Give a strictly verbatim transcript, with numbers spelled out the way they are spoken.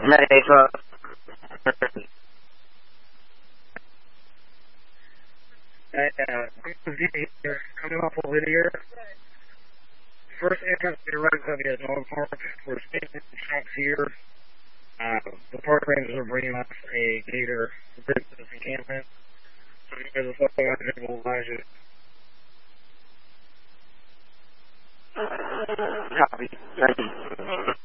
Hey, so, hey, uh, here, coming off of Whittier. First entrance to the right of the Dog Park. We're staying in the shops here. Uh, the park rangers are bringing us a gator business encampment. So you guys will follow our General Elijah. Copy. Thank you.